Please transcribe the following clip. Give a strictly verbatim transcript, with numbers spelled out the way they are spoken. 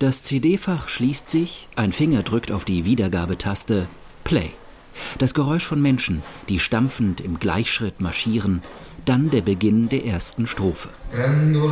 Das C D-Fach schließt sich, ein Finger drückt auf die Wiedergabetaste Play. Das Geräusch von Menschen, die stampfend im Gleichschritt marschieren, dann der Beginn der ersten Strophe.